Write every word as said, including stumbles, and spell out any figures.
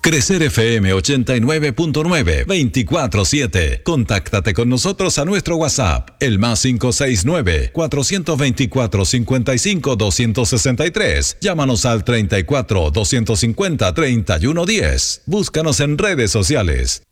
Crecer F M ochenta y nueve punto nueve, veinticuatro siete. Contáctate con nosotros a nuestro WhatsApp, el más cinco seis nueve, cuatro dos cuatro, cinco cinco, dos seis tres. Llámanos al treinta y cuatro, doscientos cincuenta, treinta y uno diez. Búscanos en redes sociales.